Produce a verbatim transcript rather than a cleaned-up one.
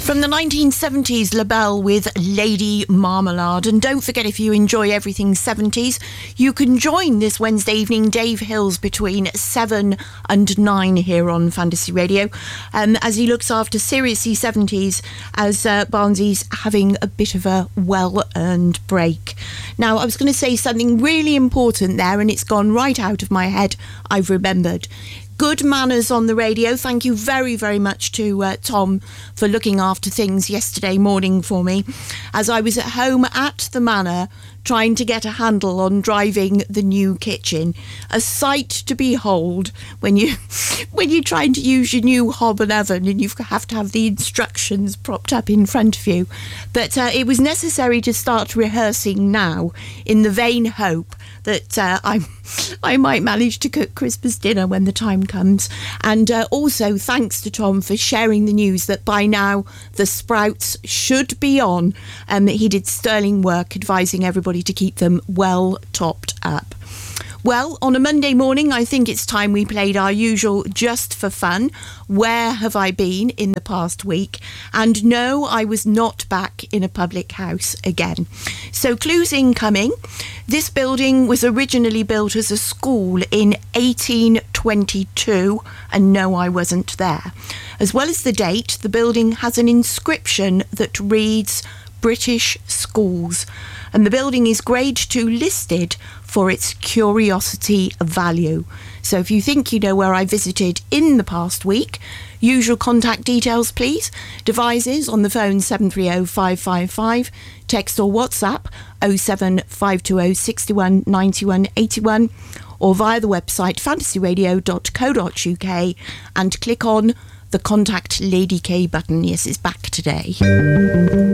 From the nineteen seventies, LaBelle with Lady Marmalade. And don't forget, if you enjoy everything seventies, you can join this Wednesday evening Dave Hills between seven and nine here on Fantasy Radio, um, as he looks after Seriously seventies, as uh, Barnsley's having a bit of a well-earned break. Now, I was going to say something really important there, and it's gone right out of my head. I've remembered. Good manners on the radio. Thank you very, very much to uh, Tom for looking after things yesterday morning for me, as I was at home at the Manor trying to get a handle on driving the new kitchen. A sight to behold when you when you're trying to use your new hob and oven and you have to have the instructions propped up in front of you. But uh, it was necessary to start rehearsing now, in the vain hope that uh, I I might manage to cook Christmas dinner when the time comes. And uh, also thanks to Tom for sharing the news that by now the sprouts should be on. Um, he did sterling work advising everybody to keep them well topped up. Well, on a Monday morning, I think it's time we played our usual Just for Fun. Where have I been in the past week? And no, I was not back in a public house again. So clues incoming. This building was originally built as a school in eighteen twenty-two, and no, I wasn't there. As well as the date, the building has an inscription that reads British Schools, and the building is grade two listed for its curiosity value. So if you think you know where I visited in the past week, usual contact details please. Devices on the phone seven three oh five five five, text or WhatsApp oh seven five two oh six one nine one eight one, or via the website fantasy radio dot co dot uk and click on the Contact Lady K button. Yes, it's back today.